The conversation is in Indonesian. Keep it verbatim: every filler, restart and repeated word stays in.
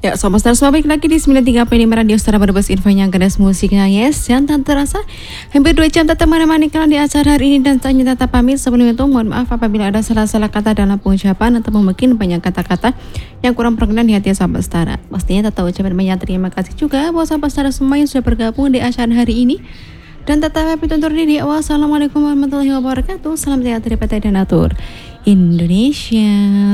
Ya, Sobat Stars, balik lagi di sembilan tiga koma lima Radio Setara Brebes, infonya keras musiknya yes. Dan tak terasa hampir dua jam tetap menemani kalian di acara hari ini. Dan tanya tetap pamit sebelum itu, mohon maaf apabila ada salah-salah kata dalam pengucapan atau mungkin banyak kata-kata yang kurang berkenan di hati Sobat Stara. Pastinya tetap ucapkan banyak terima kasih juga buat Sobat Stara semua yang sudah bergabung di acara hari ini. Dan tetap happy tuntur diri. Wassalamualaikum warahmatullahi wabarakatuh. Salam sehat dari P T Donatur Indonesia.